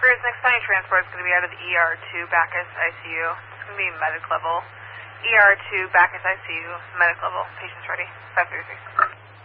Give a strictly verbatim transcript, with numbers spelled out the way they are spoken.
Parkers, next time you transport is going to be out of the E R to Bacchus I C U. It's going to be medic level. E R to Bacchus I C U, medic level. Patients ready. five three three.